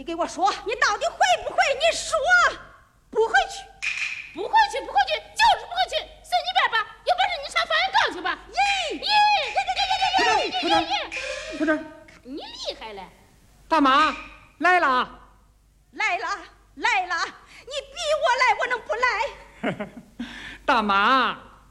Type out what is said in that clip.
给我说，你到底会不会？你说，不回去， 不回去，就是不回去，随你便吧。有本事你上法院告去吧。 不是， 你厉害了。 大妈来了， 来了，你逼我来，我能不来？ 大妈，